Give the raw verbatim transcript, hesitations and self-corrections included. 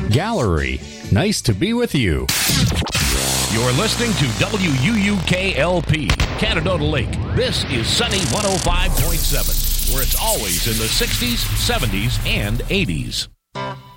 Gallery, nice to be with you. You're listening to W U U K L P, Canandaigua Lake. This is Sunny one oh five point seven, where it's always in the sixties, seventies, and eighties.